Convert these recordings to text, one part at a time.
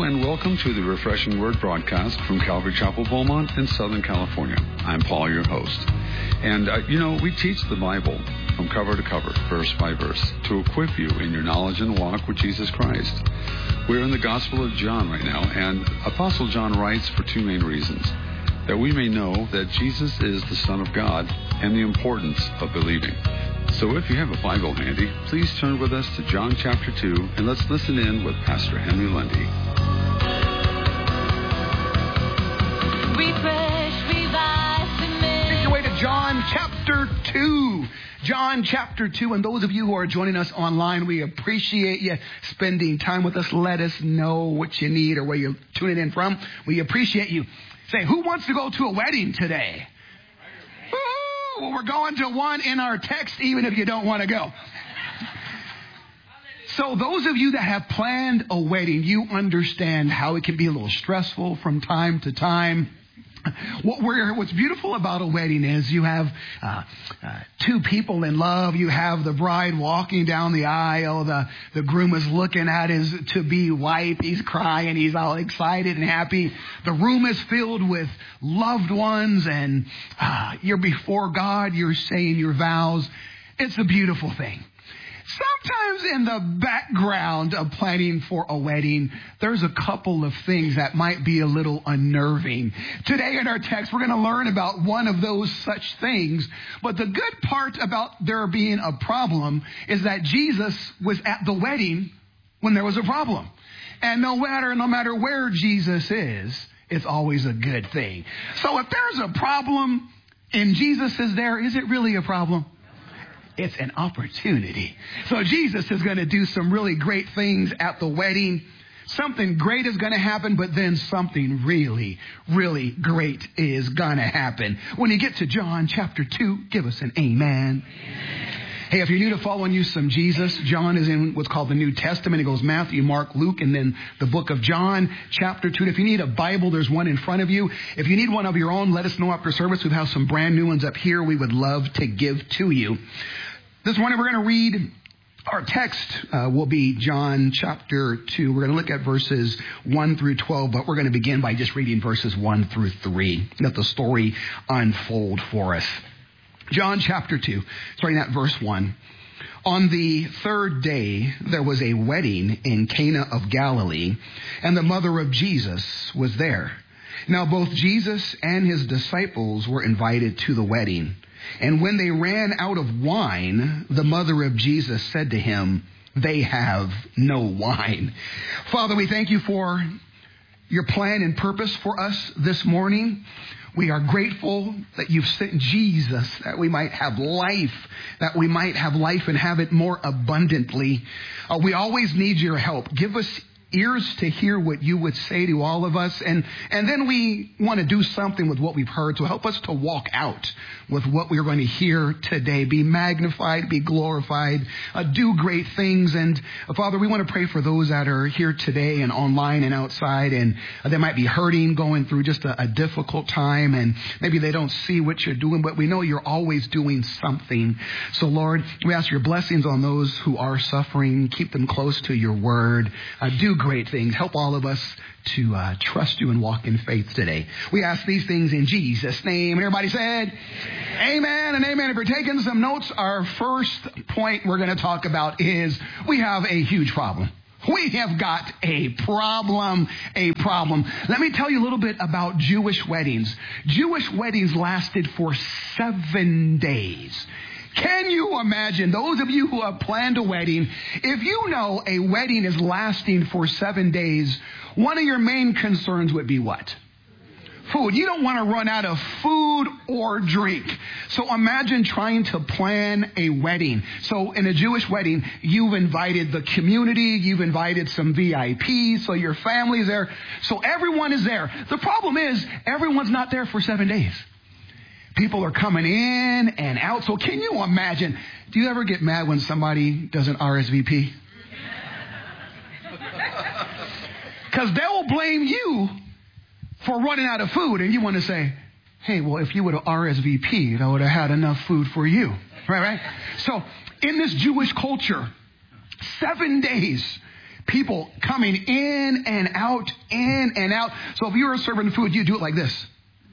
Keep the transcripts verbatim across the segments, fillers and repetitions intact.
Hello and welcome to the Refreshing Word broadcast from Calvary Chapel, Beaumont in Southern California. I'm Paul, your host. And, uh, you know, we teach the Bible from cover to cover, verse by verse, to equip you in your knowledge and walk with Jesus Christ. We're in the Gospel of John right now, and Apostle John writes for two main reasons: that we may know that Jesus is the Son of God and the importance of believing. So if you have a Bible handy, please turn with us to John chapter two, and let's listen in with Pastor Henry Lundy. Refresh, revive, cement. Take your way to John chapter two. John chapter two, and those of you who are joining us online, we appreciate you spending time with us. Let us know what you need or where you're tuning in from. We appreciate you. Say, who wants to go to a wedding today? Ooh, well, we're going to one in our text, even if you don't want to go. So those of you that have planned a wedding, you understand how it can be a little stressful from time to time. What we're, what's beautiful about a wedding is you have uh, uh, two people in love. You have the bride walking down the aisle. The, the groom is looking at his to-be wife. He's crying. He's all excited and happy. The room is filled with loved ones, and uh, you're before God. You're saying your vows. It's a beautiful thing. Sometimes in the background of planning for a wedding, there's a couple of things that might be a little unnerving. Today in our text, we're going to learn about one of those such things. But the good part about there being a problem is that Jesus was at the wedding when there was a problem. And no matter, no matter where Jesus is, it's always a good thing. So if there's a problem and Jesus is there, is it really a problem? It's an opportunity. So Jesus is going to do some really great things at the wedding. Something great is going to happen, but then something really, really great is going to happen. When you get to John chapter two, give us an amen. Amen. Hey, if you're new to following you some Jesus, John is in what's called the New Testament. It goes Matthew, Mark, Luke, and then the book of John, chapter two. And if you need a Bible, there's one in front of you. If you need one of your own, let us know after service. We have some brand new ones up here we would love to give to you. This morning we're going to read, our text uh, will be John chapter two. We're going to look at verses one through twelve, but we're going to begin by just reading verses one through three. Let the story unfold for us. John chapter two, starting at verse one. On the third day, there was a wedding in Cana of Galilee, and the mother of Jesus was there. Now both Jesus and his disciples were invited to the wedding. And when they ran out of wine, the mother of Jesus said to him, "They have no wine." Father, we thank you for your plan and purpose for us this morning. We are grateful that you've sent Jesus, that we might have life, that we might have life and have it more abundantly. Uh, we always need your help. Give us ears to hear what you would say to all of us. And, and then we want to do something with what we've heard. So help us to walk out with what we're going to hear today. Be magnified, be glorified, uh, do great things. And uh, Father, we want to pray for those that are here today and online and outside, and uh, they might be hurting, going through just a, a difficult time, and maybe they don't see what you're doing, but we know you're always doing something. So Lord, we ask your blessings on those who are suffering. Keep them close to your word. Uh, do great things. Help all of us to uh, trust you and walk in faith today. We ask these things in Jesus' name. And everybody said, amen. Amen and amen. If you're taking some notes, our first point we're going to talk about is we have a huge problem. We have got a problem, a problem. Let me tell you a little bit about Jewish weddings. Jewish weddings lasted for seven days. Can you imagine, those of you who have planned a wedding, if you know a wedding is lasting for seven days, one of your main concerns would be what? Food. You don't want to run out of food or drink. So imagine trying to plan a wedding. So in a Jewish wedding, you've invited the community, you've invited some V I Ps, so your family's there. So everyone is there. The problem is, everyone's not there for seven days. People are coming in and out. So can you imagine, do you ever get mad when somebody does an R S V P? Because they'll blame you for running out of food. And you want to say, hey, well, if you would have R S V P'd, I would have had enough food for you. Right, right? So in this Jewish culture, seven days, People coming in and out, in and out. So if you were serving food, you do it like this.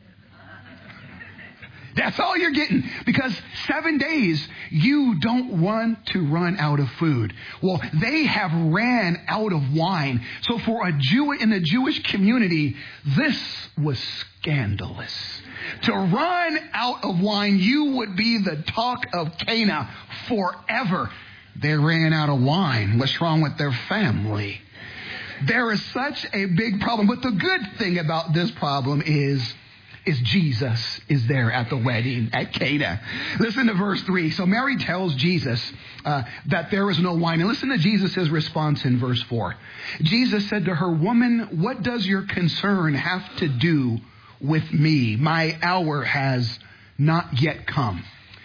That's all you're getting. Because seven days, you don't want to run out of food. Well, they have ran out of wine. So for a Jew in the Jewish community, this was scandalous. To run out of wine, you would be the talk of Cana forever. They ran out of wine. What's wrong with their family? There is such a big problem. But the good thing about this problem is is Jesus is there at the wedding at Cana. Listen to verse three. So Mary tells Jesus uh, that there is no wine. And listen to Jesus' response in verse four. Jesus said to her, "Woman, what does your concern have to do with me? My hour has not yet come."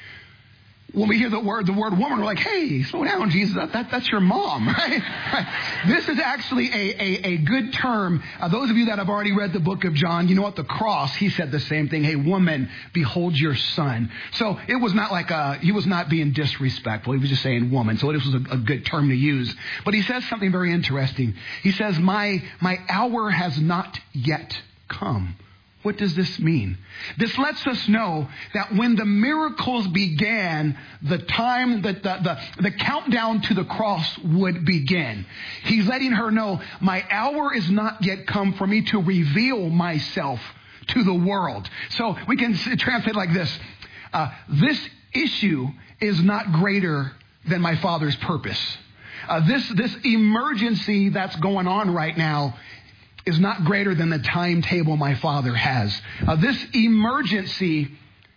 When we hear the word, the word woman, we're like, hey, slow down, Jesus. That, that, that's your mom, right? right? This is actually a, a, a good term. Uh, those of you that have already read the book of John, you know at the cross, he said the same thing. Hey, woman, behold your son. So it was not like a, he was not being disrespectful. He was just saying woman. So this was a, a good term to use. But he says something very interesting. He says, my, my hour has not yet come. What does this mean? This lets us know that when the miracles began, the time that the, the, the countdown to the cross would begin. He's letting her know, my hour is not yet come for me to reveal myself to the world. So we can translate like this. Uh, this issue is not greater than my Father's purpose. Uh, this, this emergency that's going on right now is not greater than the timetable my Father has. Uh, this emergency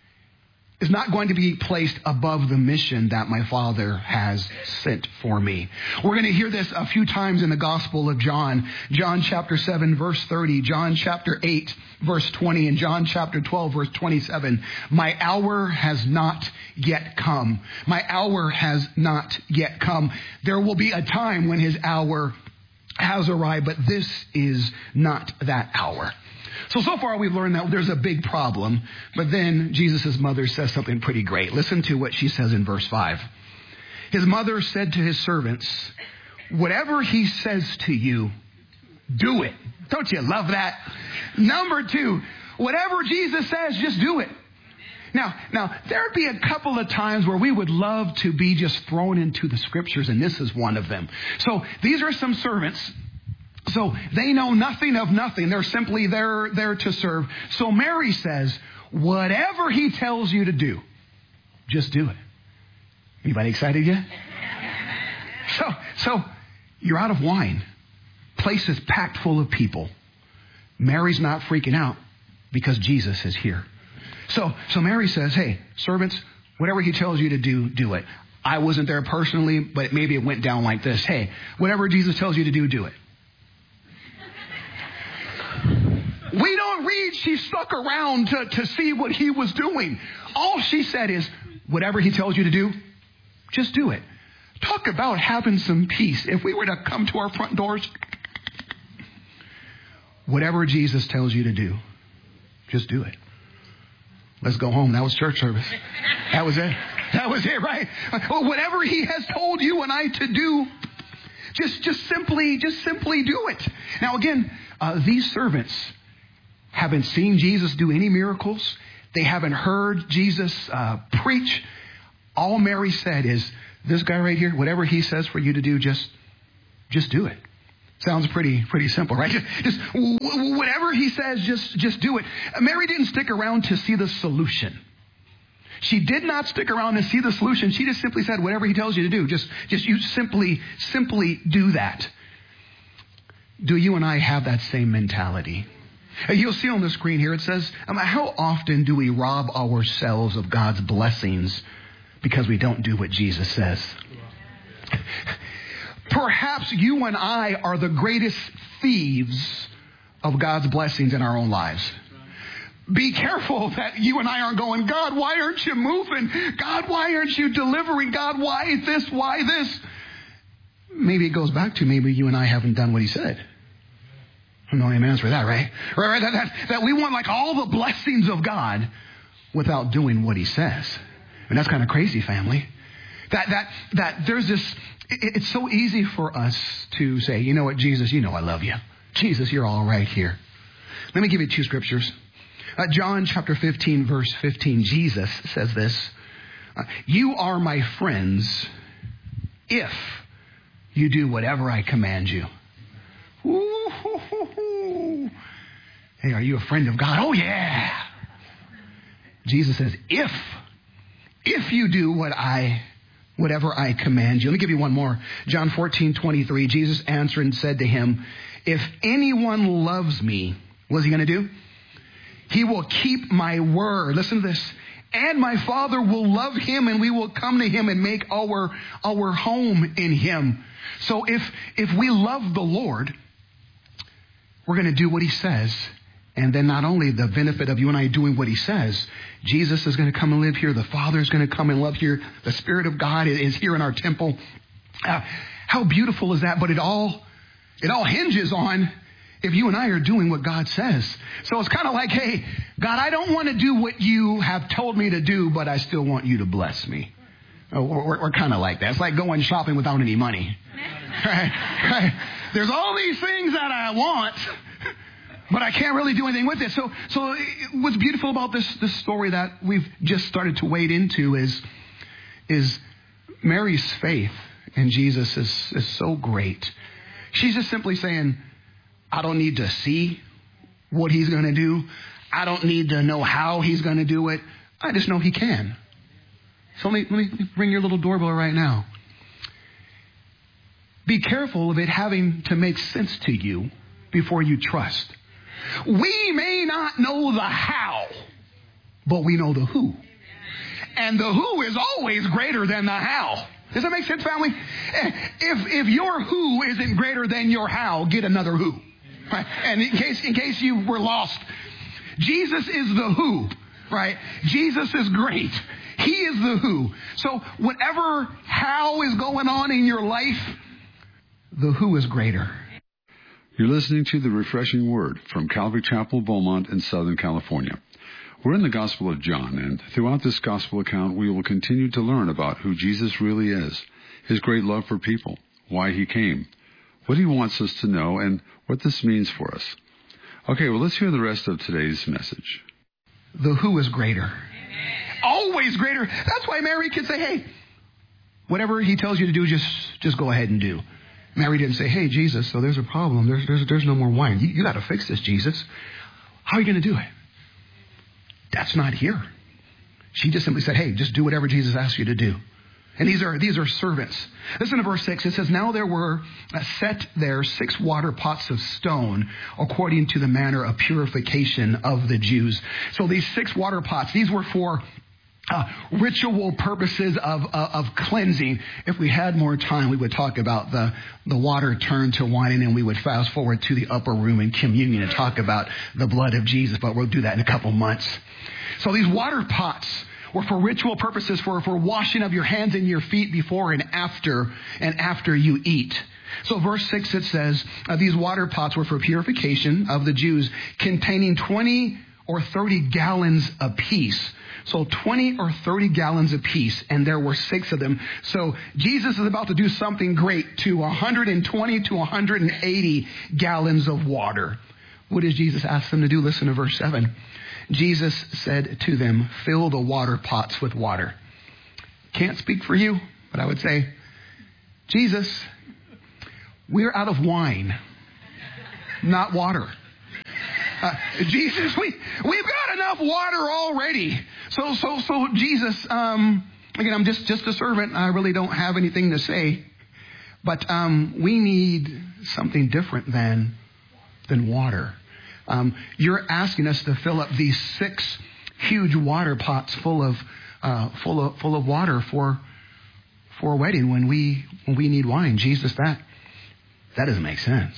is not going to be placed above the mission that my Father has sent for me. We're going to hear this a few times in the Gospel of John. John chapter seven, verse thirty. John chapter eight, verse twenty. And John chapter twelve, verse twenty-seven. My hour has not yet come. My hour has not yet come. There will be a time when his hour has arrived, but this is not that hour. So, so far we've learned that there's a big problem, but then Jesus' mother says something pretty great. Listen to what she says in verse five. His mother said to his servants, whatever he says to you, do it. Don't you love that? Number two, whatever Jesus says, just do it. Now, now, there'd be a couple of times where we would love to be just thrown into the scriptures, and this is one of them. So these are some servants. So they know nothing of nothing. They're simply there, there to serve. So Mary says, whatever he tells you to do, just do it. Anybody excited yet? So, so you're out of wine. Place is packed full of people. Mary's not freaking out because Jesus is here. So, so Mary says, hey, servants, whatever he tells you to do, do it. I wasn't there personally, but maybe it went down like this. Hey, whatever Jesus tells you to do, do it. We don't read she stuck around to, to see what he was doing. All she said is, whatever he tells you to do, just do it. Talk about having some peace. If we were to come to our front doors, whatever Jesus tells you to do, just do it. Let's go home. That was church service. That was it. That was it, right? Whatever he has told you and I to do, just, just simply, just simply do it. Now again, uh, these servants haven't seen Jesus do any miracles. They haven't heard Jesus uh, preach. All Mary said is, this guy right here, whatever he says for you to do, just, just do it. Sounds pretty, pretty simple, right? Just, just whatever he says, just, just do it. Mary didn't stick around to see the solution. She did not stick around to see the solution. She just simply said, whatever he tells you to do, just, just you simply, simply do that. Do you and I have that same mentality? You'll see on the screen here, it says, um, how often do we rob ourselves of God's blessings because we don't do what Jesus says? Perhaps you and I are the greatest thieves of God's blessings in our own lives. Be careful that you and I aren't going, God, why aren't you moving? God, why aren't you delivering? God, why this? Why this? Maybe it goes back to maybe you and I haven't done what he said. No amens for that, right? Right, right. That, that, that we want like all the blessings of God without doing what he says. And that's kind of crazy, family. That, that, that there's this, it, it's so easy for us to say, you know what, Jesus, you know I love you. Jesus, you're all right here. Let me give you two scriptures. Uh, John chapter fifteen, verse fifteen, Jesus says this, uh, you are my friends if you do whatever I command you. Ooh, hoo, hoo, hoo. Hey, are you a friend of God? Oh, yeah. Jesus says, if, if you do what I, whatever I command you. Let me give you one more. John fourteen, twenty-three, Jesus answered and said to him, if anyone loves me, what's he going to do? He will keep my word. Listen to this. And my Father will love him, and we will come to him and make our, our home in him. So if, if we love the Lord, we're going to do what he says. And then not only the benefit of you and I doing what he says, Jesus is going to come and live here. The Father is going to come and live here. The Spirit of God is here in our temple. Uh, how beautiful is that? But it all, it all hinges on if you and I are doing what God says. So it's kind of like, hey, God, I don't want to do what you have told me to do, but I still want you to bless me. Oh, we're, we're kind of like that. It's like going shopping without any money. Right? Right? There's all these things that I want, but I can't really do anything with it. So, so what's beautiful about this, this story that we've just started to wade into is, is Mary's faith in Jesus is, is so great. She's just simply saying, I don't need to see what he's going to do. I don't need to know how he's going to do it. I just know he can. So let me, let me ring your little doorbell right now. Be careful of it having to make sense to you before you trust. We may not know the how, but we know the who. And the who is always greater than the how. Does that make sense, family? If, if your who isn't greater than your how, get another who. Right? And in case, in case you were lost, Jesus is the who, right? Jesus is great. He is the who. So whatever how is going on in your life, the who is greater. You're listening to the Refreshing Word from Calvary Chapel, Beaumont in Southern California. We're in the Gospel of John, and throughout this Gospel account, we will continue to learn about who Jesus really is, his great love for people, why he came, what he wants us to know, and what this means for us. Okay, well, let's hear the rest of today's message. The who is greater. Amen. Always greater. That's why Mary can say, hey, whatever he tells you to do, just, just go ahead and do. Mary didn't say, hey, Jesus, so there's a problem. There's, there's, there's no more wine. You, you got to fix this, Jesus. How are you going to do it? That's not here. She just simply said, hey, just do whatever Jesus asks you to do. And these are these are servants. Listen to verse six. It says, now there were uh, set there six water pots of stone according to the manner of purification of the Jews. So these six water pots, these were for uh, ritual purposes of, uh, of cleansing. If we had more time, we would talk about the, the water turned to wine, and then we would fast forward to the upper room in communion and talk about the blood of Jesus. But we'll do that in a couple months. So these water pots were for ritual purposes, for, for washing of your hands and your feet before and after, and after you eat. So verse six, it says, uh, these water pots were for purification of the Jews, containing twenty or thirty gallons apiece. So twenty or thirty gallons apiece, and there were six of them. So Jesus is about to do something great to one hundred twenty to one hundred eighty gallons of water. What does Jesus ask them to do? Listen to verse seven. Jesus said to them, fill the water pots with water. Can't speak for you, but I would say, Jesus, we're out of wine, not water. Uh, Jesus, we, we've got enough water already. So, so, so Jesus, um, again, I'm just, just a servant. I really don't have anything to say, but, um, we need something different than, than water. Um, you're asking us to fill up these six huge water pots full of, uh, full of, full of water for, for a wedding when we, when we need wine. Jesus, that, that doesn't make sense.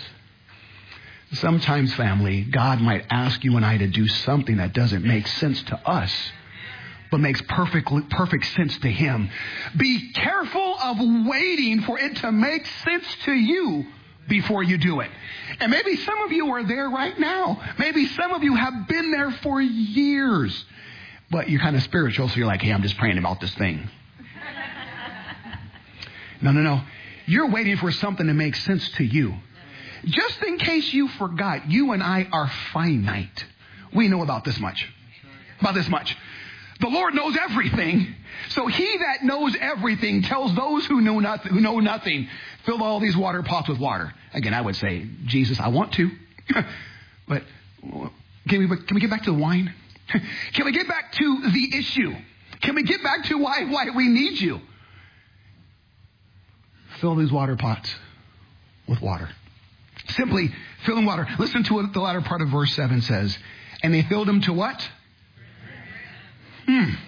Sometimes, family, God might ask you and I to do something that doesn't make sense to us, but makes perfect, perfect sense to Him. Be careful of waiting for it to make sense to you before you do it. And maybe some of you are there right now. Maybe some of you have been there for years, but you're kind of spiritual, so you're like, hey, I'm just praying about this thing. No, no, no. You're waiting for something to make sense to you. Just in case you forgot, you and I are finite. We know about this much. About this much. The Lord knows everything. So he that knows everything tells those who know nothing, who know nothing, fill all these water pots with water. Again, I would say, Jesus, I want to. But can we, can we get back to the wine? Can we get back to the issue? Can we get back to why, why we need you? Fill these water pots with water. Simply filling water. Listen to what the latter part of verse seven says. And they filled them to what? Hmm.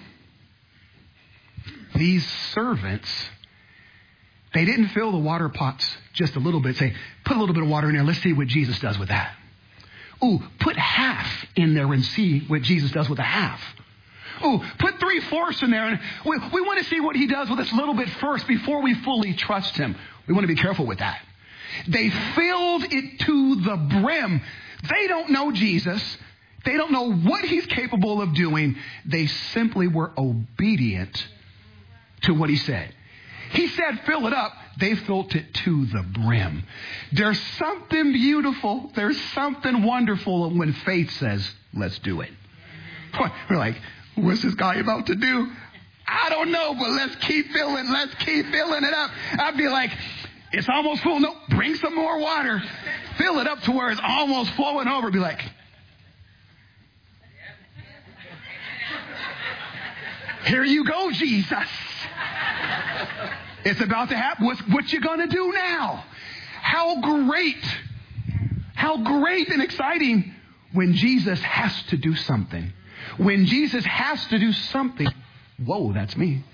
These servants, they didn't fill the water pots just a little bit. Say, put a little bit of water in there. Let's see what Jesus does with that. Ooh, put half in there and see what Jesus does with a half. Ooh, put three-fourths in there. And we, we want to see what he does with this little bit first before we fully trust him. We want to be careful with that. They filled it to the brim. They don't know Jesus. They don't know what he's capable of doing. They simply were obedient to what he said. He said, fill it up. They filled it to the brim. There's something beautiful. There's something wonderful when faith says, let's do it. We're like, what's this guy about to do? I don't know, but let's keep filling. Let's keep filling it up. I'd be like, it's almost full. No, bring some more water. Fill it up to where it's almost flowing over. Be like, here you go, Jesus. It's about to happen. What's, what you going to do now? How great, how great and exciting when Jesus has to do something. When Jesus has to do something. Whoa, that's me.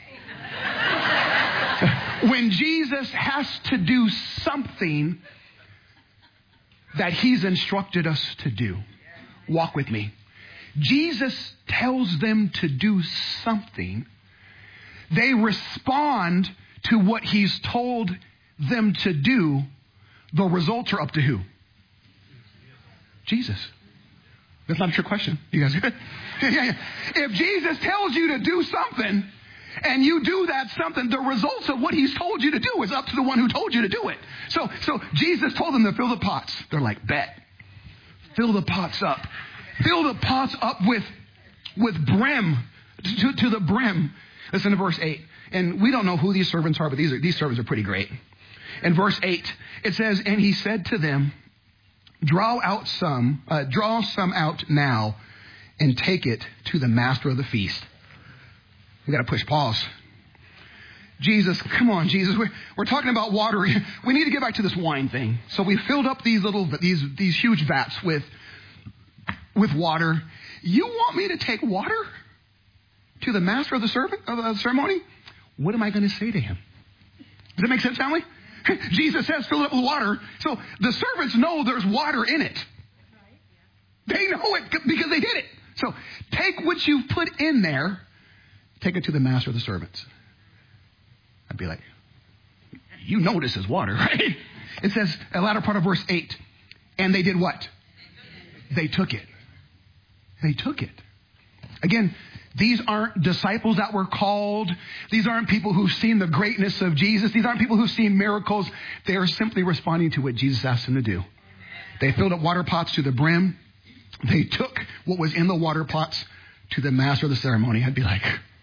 When Jesus has to do something that he's instructed us to do. Walk with me. Jesus tells them to do something. They respond to what he's told them to do. The results are up to who? Jesus. That's not a trick question. You guys good? Yeah, yeah. If Jesus tells you to do something and you do that something, the results of what he's told you to do is up to the one who told you to do it. So, so Jesus told them to fill the pots. They're like, bet. Fill the pots up. Fill the pots up with, with brim, to, to the brim. Listen to verse eight. And we don't know who these servants are, but these are, these servants are pretty great. In verse eight, it says, and he said to them, draw out some, uh, draw some out now and take it to the master of the feast. We got to push pause. Jesus, come on, Jesus. We're, we're talking about water. We need to get back to this wine thing. So we filled up these little, these, these huge vats with, with water. You want me to take water to the master of the servant of the ceremony? What am I going to say to him? Does that make sense, family? Jesus says, fill it up with water. So the servants know there's water in it. They know it because they did it. So take what you've put in there, take it to the master of the servants. I'd be like, you know this is water, right? It says, the latter part of verse eight, and they did what? They took it. They took it. Again, these aren't disciples that were called. These aren't people who've seen the greatness of Jesus. These aren't people who've seen miracles. They are simply responding to what Jesus asked them to do. They filled up water pots to the brim. They took what was in the water pots to the master of the ceremony. I'd be like,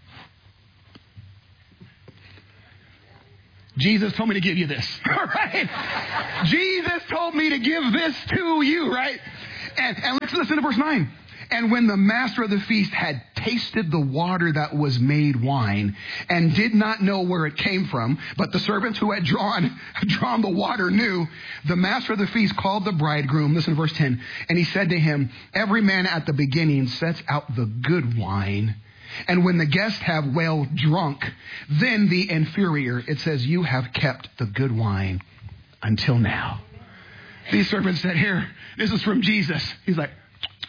Jesus told me to give you this. All right? Jesus told me to give this to you, right? And, and let's listen to verse nine. And when the master of the feast had tasted the water that was made wine and did not know where it came from, but the servants who had drawn, drawn the water knew, the master of the feast called the bridegroom, listen to verse ten, and he said to him, every man at the beginning sets out the good wine, and when the guests have well drunk, then the inferior, it says, you have kept the good wine until now. These servants said, here, this is from Jesus. He's like,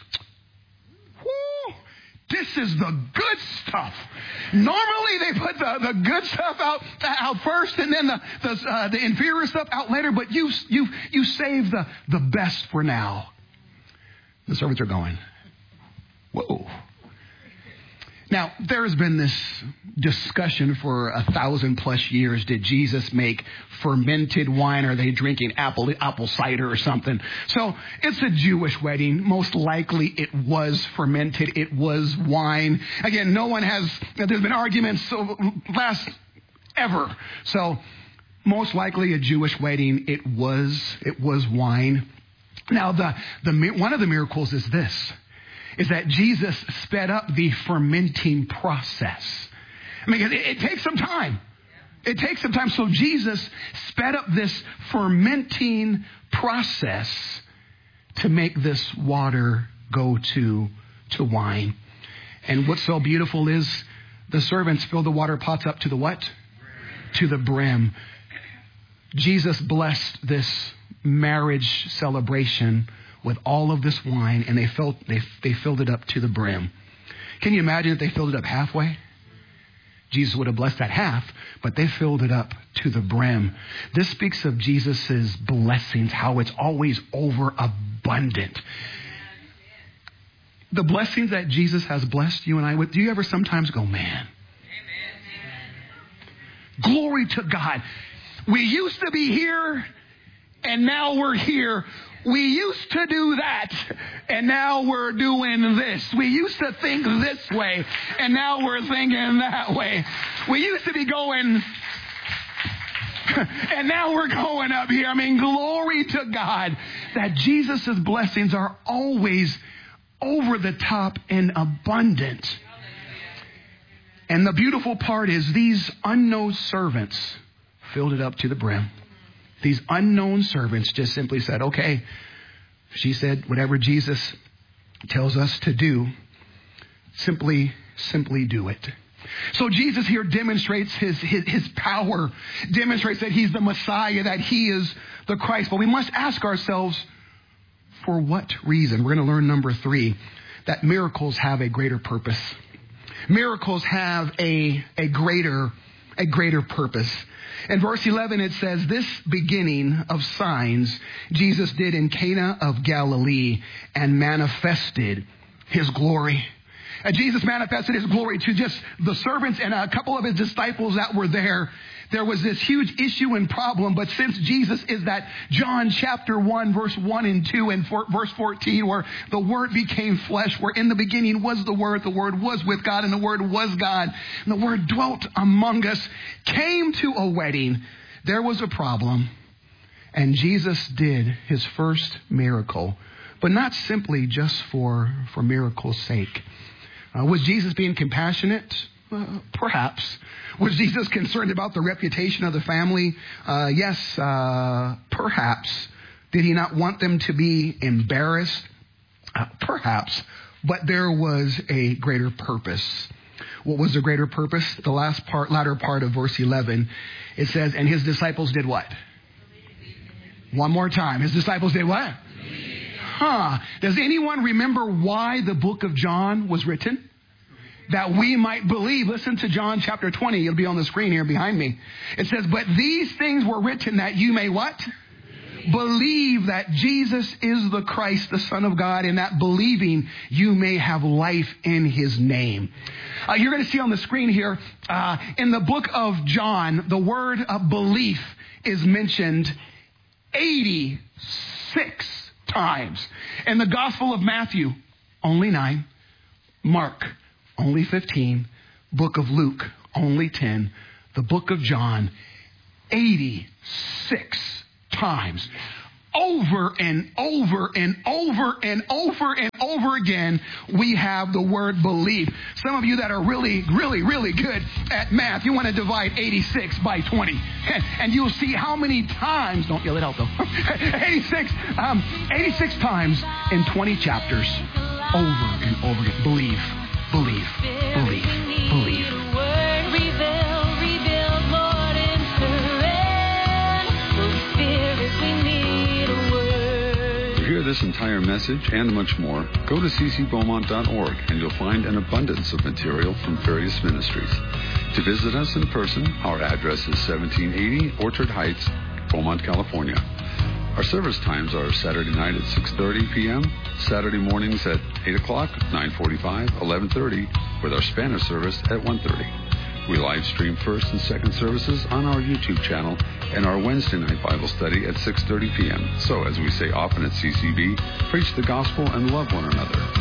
this is the good stuff. Normally they put the, the good stuff out, out first and then the the, uh, the inferior stuff out later. But you you you save the, the best for now. The servants are going, whoa. Now, there has been this discussion for a thousand plus years. Did Jesus make fermented wine? Or are they drinking apple apple cider or something? So it's a Jewish wedding. Most likely it was fermented. It was wine. Again, no one has, there's been arguments so last ever. So most likely a Jewish wedding. It was, it was wine. Now, the, the, one of the miracles is this. Is that Jesus sped up the fermenting process. I mean, it, it takes some time. It takes some time. So Jesus sped up this fermenting process to make this water go to, to wine. And what's so beautiful is the servants fill the water pots up to the what? To the brim. Jesus blessed this marriage celebration with all of this wine, and they filled, they, they filled it up to the brim. Can you imagine if they filled it up halfway? Jesus would have blessed that half, but they filled it up to the brim. This speaks of Jesus' blessings, how it's always overabundant. The blessings that Jesus has blessed you and I with, do you ever sometimes go, man, glory to God. We used to be here, and now we're here. We used to do that, and now we're doing this. We used to think this way, and now we're thinking that way. We used to be going, and now we're going up here. I mean, glory to God that Jesus' blessings are always over the top and abundant. And the beautiful part is these unknown servants filled it up to the brim. These unknown servants just simply said, okay, she said, whatever Jesus tells us to do, simply, simply do it. So Jesus here demonstrates his, his, his power, demonstrates that he's the Messiah, that he is the Christ. But we must ask ourselves, for what reason? We're going to learn number three, that miracles have a greater purpose. Miracles have a, a greater, a greater purpose. In verse eleven, it says, this beginning of signs Jesus did in Cana of Galilee and manifested his glory. And Jesus manifested his glory to just the servants and a couple of his disciples that were there. There was this huge issue and problem, but since Jesus is that John chapter one, verse one and two and for, verse fourteen, where the Word became flesh, where in the beginning was the Word, the Word was with God, and the Word was God, and the Word dwelt among us, came to a wedding, there was a problem, and Jesus did his first miracle, but not simply just for, for miracle's sake. Uh, was Jesus being compassionate? Uh, perhaps. Was Jesus concerned about the reputation of the family? Uh, yes, uh, perhaps. Did he not want them to be embarrassed? Uh, perhaps. But there was a greater purpose. What was the greater purpose? The last part, latter part of verse eleven, it says, and his disciples did what? One more time. His disciples did what? Huh. Does anyone remember why the book of John was written? That we might believe. Listen to John chapter twenty. It'll be on the screen here behind me. It says, but these things were written that you may what? Believe, believe that Jesus is the Christ, the Son of God, and that believing you may have life in his name. Uh, you're going to see on the screen here, uh, in the book of John, the word uh, belief is mentioned eighty-six times. In the Gospel of Matthew, only nine. Mark, only fifteen. Book of Luke, only ten. The book of John, eighty-six times. Over and over and over and over and over again, we have the word believe. Some of you that are really, really, really good at math, you want to divide eighty-six by twenty. And, and you'll see how many times, don't yell it out though, eighty-six, um, eighty-six times in twenty chapters, over and over again. Believe, believe, believe, believe. To hear this entire message and much more, go to c c beaumont dot org and you'll find an abundance of material from various ministries. To visit us in person, our address is seventeen eighty Orchard Heights, Beaumont, California. Our service times are Saturday night at six thirty p.m., Saturday mornings at eight o'clock, nine forty-five, eleven thirty, with our Spanish service at one thirty. We live stream first and second services on our YouTube channel and our Wednesday night Bible study at six thirty p.m. So, as we say often at C C B, preach the gospel and love one another.